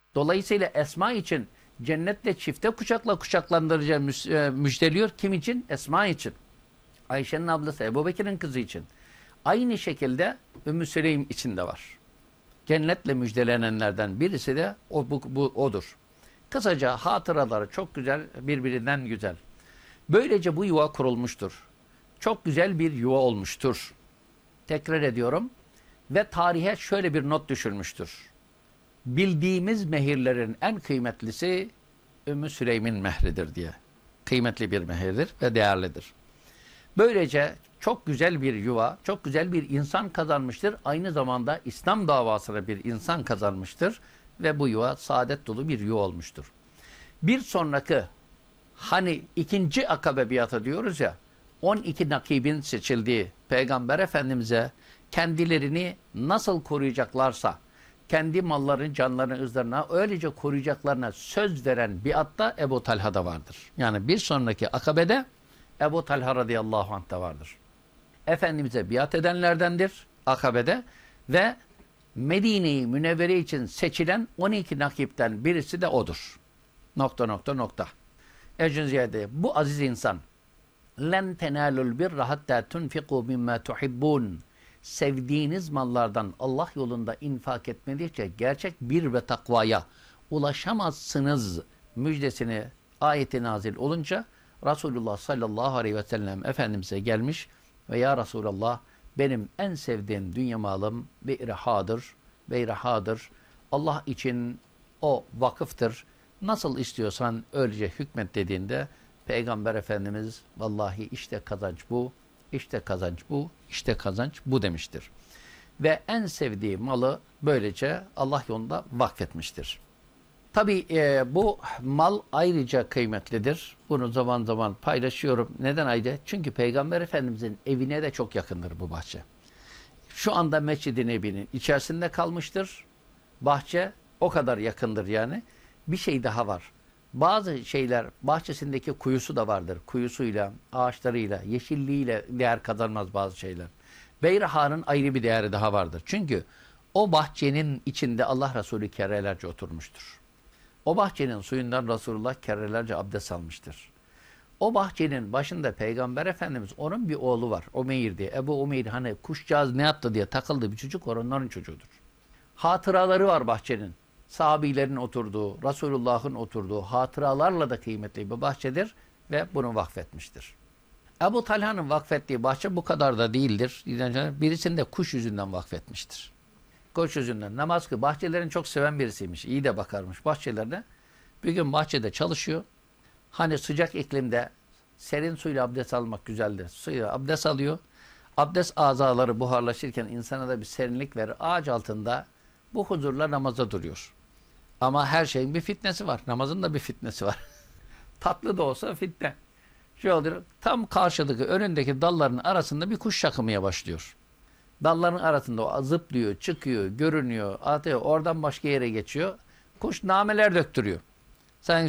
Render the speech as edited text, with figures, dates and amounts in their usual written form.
Dolayısıyla Esma için cennetle çifte kuşakla kuşaklandıracağı müjdeliyor. Kim için? Esma için. Ayşe'nin ablası, Ebubekir'in kızı için. Aynı şekilde Ümmü Süleym için de var. Cennetle müjdelenenlerden birisi de odur. Kısaca hatıraları çok güzel, birbirinden güzel. Böylece bu yuva kurulmuştur. Çok güzel bir yuva olmuştur. Tekrar ediyorum. Ve tarihe şöyle bir not düşülmüştür. Bildiğimiz mehirlerin en kıymetlisi Ümmü Süleym'in mehridir diye. Kıymetli bir mehirdir ve değerlidir. Böylece çok güzel bir yuva, çok güzel bir insan kazanmıştır. Aynı zamanda İslam davasına bir insan kazanmıştır. Ve bu yuva saadet dolu bir yuva olmuştur. Bir sonraki hani ikinci akabe biatı diyoruz ya, 12 nakibin seçildiği Peygamber Efendimiz'e kendilerini nasıl koruyacaklarsa, kendi mallarını, canlarını, ızlarına öylece koruyacaklarına söz veren biatta Ebu Talha'da vardır. Yani bir sonraki akabede Ebu Talha radıyallahu anh da vardır. Efendimiz'e biat edenlerdendir akabede ve Medine-i Münevvere için seçilen 12 nakipten birisi de odur. Nokta nokta nokta. Ecün Ziyade, bu aziz insan لَنْ تَنَالُوا الْبِرَّ حَتَّى تُنْفِقُوا مِمَّا تُحِبُّونَ Sevdiğiniz mallardan Allah yolunda infak etmedikçe gerçek bir ve takvaya ulaşamazsınız müjdesini ayeti nazil olunca Resulullah sallallahu aleyhi ve sellem Efendimiz'e gelmiş ve ya Resulallah benim en sevdiğim dünya malım beyrahadır. Allah için o vakıftır. Nasıl istiyorsan öylece hükmet dediğinde Peygamber Efendimiz vallahi işte kazanç bu, işte kazanç bu, işte kazanç bu demiştir. Ve en sevdiği malı böylece Allah yolunda vakfetmiştir. Tabii bu mal ayrıca kıymetlidir. Bunu zaman zaman paylaşıyorum. Neden ayrıca? Çünkü Peygamber Efendimizin evine de çok yakındır bu bahçe. Şu anda Mescid-i Nebi'nin içerisinde kalmıştır. Bahçe o kadar yakındır yani. Bir şey daha var. Bazı şeyler bahçesindeki kuyusu da vardır. Kuyusuyla, ağaçlarıyla, yeşilliğiyle değer kazanmaz bazı şeyler. Beyraha'nın ayrı bir değeri daha vardır. Çünkü o bahçenin içinde Allah Resulü kerelerce oturmuştur. O bahçenin suyundan Resulullah kerelerce abdest almıştır. O bahçenin başında Peygamber Efendimiz, onun bir oğlu var. Umeyr diye. Ebu Umeyr hani kuşcağız ne yaptı diye takıldı bir çocuk, onların çocuğudur. Hatıraları var bahçenin. Sahabilerin oturduğu, Resulullah'ın oturduğu hatıralarla da kıymetli bir bahçedir ve bunu vakfetmiştir. Ebu Talha'nın vakfettiği bahçe bu kadar da değildir. Birisini de kuş yüzünden vakfetmiştir. Kuş yüzünden. Namaz kıl. Bahçelerini çok seven birisiymiş. İyi de bakarmış bahçelerine. Bir gün bahçede çalışıyor. Hani sıcak iklimde serin suyla abdest almak güzeldir. Suyla abdest alıyor. Abdest azaları buharlaşırken insana da bir serinlik verir. Ağaç altında bu huzurla namaza duruyor. Ama her şeyin bir fitnesi var. Namazın da bir fitnesi var. Tatlı da olsa fitne. Şey oluyor, tam karşıdaki önündeki dalların arasında bir kuş şakımaya başlıyor. Dalların arasında o zıplıyor, çıkıyor, görünüyor, atıyor. Oradan başka yere geçiyor. Kuş nameler döktürüyor. Sen